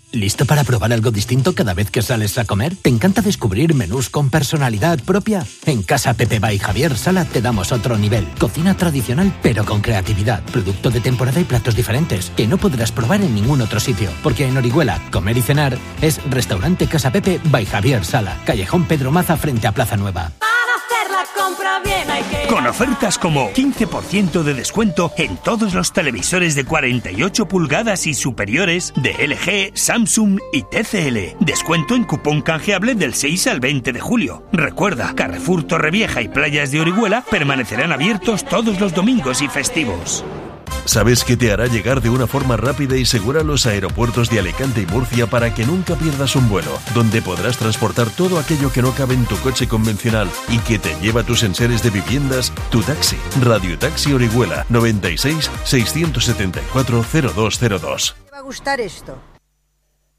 ¿Listo para probar algo distinto cada vez que sales a comer? ¿Te encanta descubrir menús con personalidad propia? En Casa Pepe by Javier Sala te damos otro nivel. Cocina tradicional pero con creatividad. Producto de temporada y platos diferentes que no podrás probar en ningún otro sitio. Porque en Orihuela, comer y cenar es Restaurante Casa Pepe by Javier Sala. Callejón Pedro Maza frente a Plaza Nueva. Con ofertas como 15% de descuento en todos los televisores de 48 pulgadas y superiores de LG, Samsung y TCL. Descuento en cupón canjeable del 6 al 20 de julio. Recuerda, Carrefour Torrevieja y Playas de Orihuela permanecerán abiertos todos los domingos y festivos. ¿Sabes qué te hará llegar de una forma rápida y segura a los aeropuertos de Alicante y Murcia para que nunca pierdas un vuelo? Donde podrás transportar todo aquello que no cabe en tu coche convencional y que te lleva a tus enseres de viviendas, tu taxi. Radio Taxi Orihuela, 96 674 0202. Te va a gustar esto.